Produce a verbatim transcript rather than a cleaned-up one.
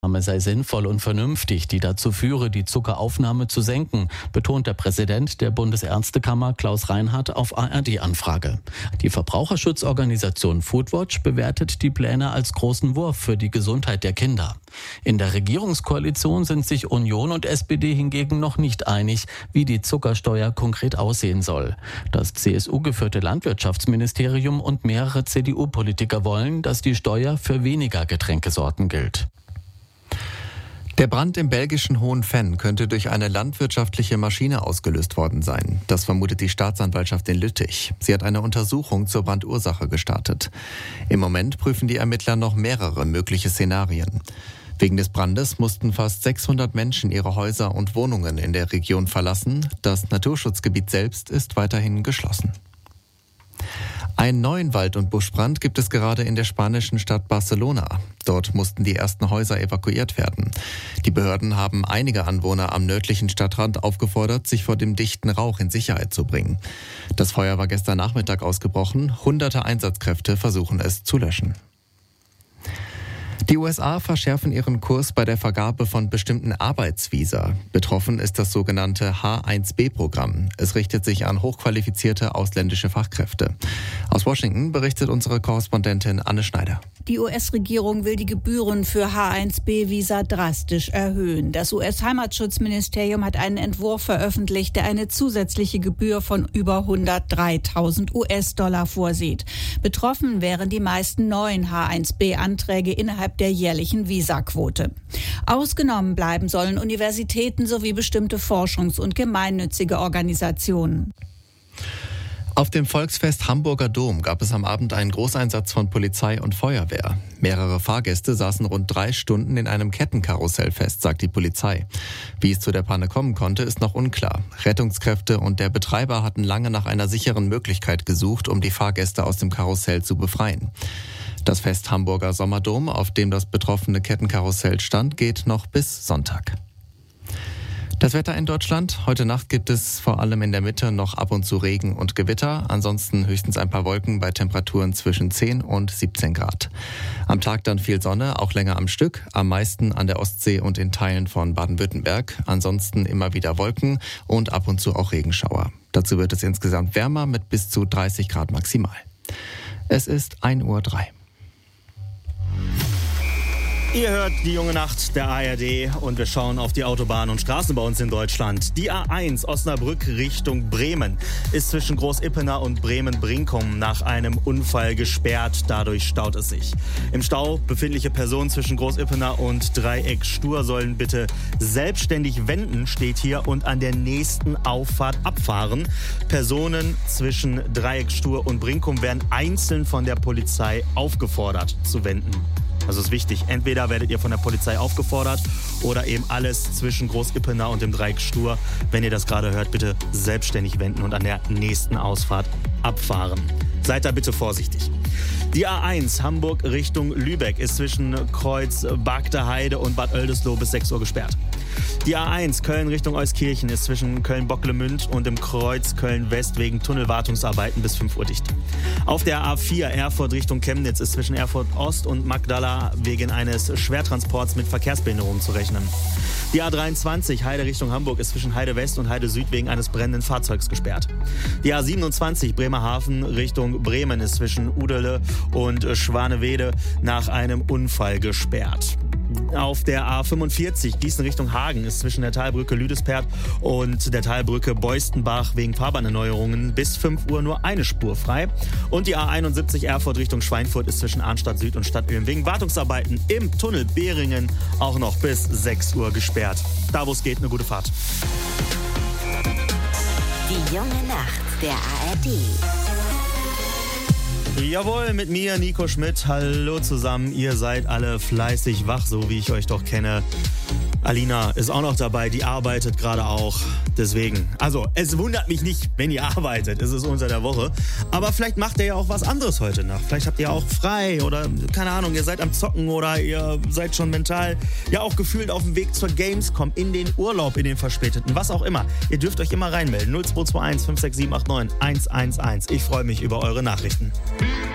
Maßnahme sei sinnvoll und vernünftig, die dazu führe, die Zuckeraufnahme zu senken, betont der Präsident der Bundesärztekammer Klaus Reinhardt auf A R D-Anfrage. Die Verbraucherschutzorganisation Foodwatch bewertet die Pläne als großen Wurf für die Gesundheit der Kinder. In der Regierungskoalition sind sich Union und S P D hingegen noch nicht einig, wie die Zuckersteuer konkret aussehen soll. Das C S U-geführte Landwirtschaftsministerium und mehrere C D U-Politiker wollen, dass die Steuer für weniger Getränkesorten gilt. Der Brand im belgischen Hohenfenn könnte durch eine landwirtschaftliche Maschine ausgelöst worden sein. Das vermutet die Staatsanwaltschaft in Lüttich. Sie hat eine Untersuchung zur Brandursache gestartet. Im Moment prüfen die Ermittler noch mehrere mögliche Szenarien. Wegen des Brandes mussten fast sechshundert Menschen ihre Häuser und Wohnungen in der Region verlassen. Das Naturschutzgebiet selbst ist weiterhin geschlossen. Einen neuen Wald- und Buschbrand gibt es gerade in der spanischen Stadt Barcelona. Dort mussten die ersten Häuser evakuiert werden. Die Behörden haben einige Anwohner am nördlichen Stadtrand aufgefordert, sich vor dem dichten Rauch in Sicherheit zu bringen. Das Feuer war gestern Nachmittag ausgebrochen. Hunderte Einsatzkräfte versuchen es zu löschen. Die U S A verschärfen ihren Kurs bei der Vergabe von bestimmten Arbeitsvisa. Betroffen ist das sogenannte H eins B Programm. Es richtet sich an hochqualifizierte ausländische Fachkräfte. Aus Washington berichtet unsere Korrespondentin Anne Schneider. Die U S-Regierung will die Gebühren für H eins B Visa drastisch erhöhen. Das U S-Heimatschutzministerium hat einen Entwurf veröffentlicht, der eine zusätzliche Gebühr von über hundertdreitausend U S-Dollar vorsieht. Betroffen wären die meisten neuen H eins B Anträge innerhalb der jährlichen Visaquote. Ausgenommen bleiben sollen Universitäten sowie bestimmte forschungs- und gemeinnützige Organisationen. Auf dem Volksfest Hamburger Dom gab es am Abend einen Großeinsatz von Polizei und Feuerwehr. Mehrere Fahrgäste saßen rund drei Stunden in einem Kettenkarussell fest, sagt die Polizei. Wie es zu der Panne kommen konnte, ist noch unklar. Rettungskräfte und der Betreiber hatten lange nach einer sicheren Möglichkeit gesucht, um die Fahrgäste aus dem Karussell zu befreien. Das Fest Hamburger Sommerdom, auf dem das betroffene Kettenkarussell stand, geht noch bis Sonntag. Das Wetter in Deutschland. Heute Nacht gibt es vor allem in der Mitte noch ab und zu Regen und Gewitter. Ansonsten höchstens ein paar Wolken bei Temperaturen zwischen zehn und siebzehn Grad. Am Tag dann viel Sonne, auch länger am Stück. Am meisten an der Ostsee und in Teilen von Baden-Württemberg. Ansonsten immer wieder Wolken und ab und zu auch Regenschauer. Dazu wird es insgesamt wärmer mit bis zu dreißig Grad maximal. Es ist ein Uhr drei. Ihr hört die junge Nacht der A R D und wir schauen auf die Autobahnen und Straßen bei uns in Deutschland. Die A eins Osnabrück Richtung Bremen ist zwischen Groß-Ippener und Bremen-Brinkum nach einem Unfall gesperrt. Dadurch staut es sich. Im Stau befindliche Personen zwischen Groß-Ippener und Dreieck Stur sollen bitte selbstständig wenden, steht hier, und an der nächsten Auffahrt abfahren. Personen zwischen Dreieck Stur und Brinkum werden einzeln von der Polizei aufgefordert zu wenden. Also ist wichtig, entweder werdet ihr von der Polizei aufgefordert oder eben alles zwischen Groß-Ippener und dem Dreieck Stur. Wenn ihr das gerade hört, bitte selbstständig wenden und an der nächsten Ausfahrt abfahren. Seid da bitte vorsichtig. Die A eins Hamburg Richtung Lübeck ist zwischen Kreuz Bagder Heide und Bad Oeldesloe bis sechs Uhr gesperrt. Die A eins Köln Richtung Euskirchen ist zwischen Köln-Bocklemünd und dem Kreuz Köln-West wegen Tunnelwartungsarbeiten bis fünf Uhr dicht. Auf der A vier Erfurt Richtung Chemnitz ist zwischen Erfurt Ost und Magdala wegen eines Schwertransports mit Verkehrsbehinderungen zu rechnen. Die A dreiundzwanzig Heide Richtung Hamburg ist zwischen Heide West und Heide Süd wegen eines brennenden Fahrzeugs gesperrt. Die A siebenundzwanzig Bremerhaven Richtung Bremen ist zwischen Udele und Schwanewede nach einem Unfall gesperrt. Auf der A fünfundvierzig Gießen Richtung Hagen ist zwischen der Talbrücke Lüdespert und der Talbrücke Beustenbach wegen Fahrbahnerneuerungen bis fünf Uhr nur eine Spur frei. Und die A einundsiebzig Erfurt Richtung Schweinfurt ist zwischen Arnstadt Süd und Stadtöhm wegen Wartungsarbeiten im Tunnel Behringen auch noch bis sechs Uhr gesperrt. Da wo es geht, eine gute Fahrt. Die junge Nacht der A R D. Jawohl, mit mir, Nico Schmidt. Hallo zusammen. Ihr seid alle fleißig wach, so wie ich euch doch kenne. Alina ist auch noch dabei, die arbeitet gerade auch. Deswegen, also es wundert mich nicht, wenn ihr arbeitet. Es ist unter der Woche. Aber vielleicht macht ihr ja auch was anderes heute Nacht. Vielleicht habt ihr auch frei oder keine Ahnung, ihr seid am Zocken oder ihr seid schon mental ja auch gefühlt auf dem Weg zur Gamescom, in den Urlaub, in den verspäteten, was auch immer. Ihr dürft euch immer reinmelden. null zwei zwei eins fünf sechs sieben acht neun eins eins eins. Ich freue mich über eure Nachrichten.